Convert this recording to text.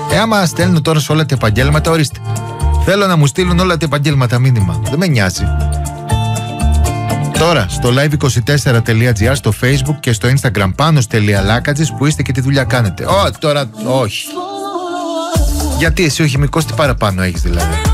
Άμα στέλνω τώρα σε όλα τα επαγγέλματα, ορίστε. Θέλω να μου στείλουν όλα τα επαγγέλματα μήνυμα. Δεν με νοιάζει. Τώρα στο live24.gr, στο Facebook και στο Instagram Panos.Lakatzis που είστε και τι δουλειά κάνετε. Τώρα όχι. Γιατί εσύ ο χημικός τι παραπάνω έχεις δηλαδή?